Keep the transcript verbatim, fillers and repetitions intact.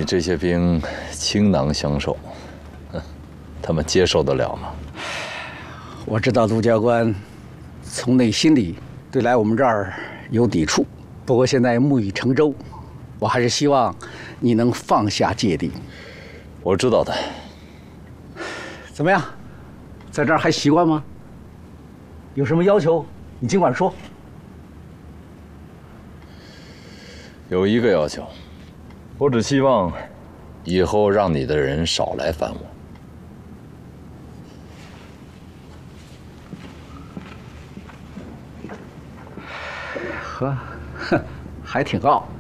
这些兵倾囊相授，他们接受得了吗？ 我知道陆教官从内心里对来我们这儿有抵触，不过现在木已成舟，我还是希望你能放下芥蒂。 我知道的。 怎么样，在这儿还习惯吗？有什么要求，你尽管说。 有一个要求，我只希望以后让你的人少来烦我。 呵，哼，还挺傲。